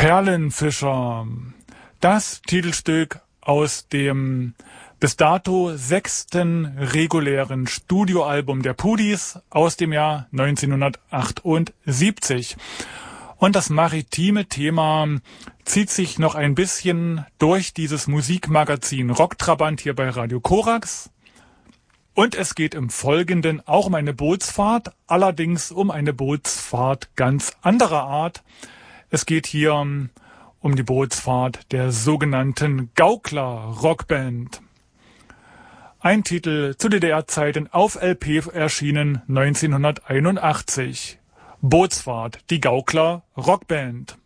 Perlenfischer. Das Titelstück aus dem bis dato 6. regulären Studioalbum der Pudis aus dem Jahr 1978. Und das maritime Thema zieht sich noch ein bisschen durch dieses Musikmagazin Rocktrabant hier bei Radio Korax. Und es geht im Folgenden auch um eine Bootsfahrt, allerdings um eine Bootsfahrt ganz anderer Art. Es geht hier um die Bootsfahrt der sogenannten Gaukler-Rockband. Ein Titel zu DDR-Zeiten auf LP erschienen 1981. Bootsfahrt, die Gaukler-Rockband.